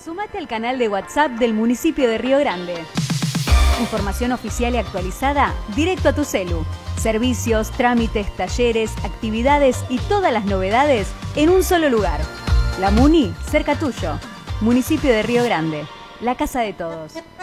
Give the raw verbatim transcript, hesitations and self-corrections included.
Sumate al canal de WhatsApp del municipio de Río Grande. Información oficial y actualizada directo a tu celu. Servicios, trámites, talleres, actividades y todas las novedades en un solo lugar. La Muni, cerca tuyo. Municipio de Río Grande, la casa de todos.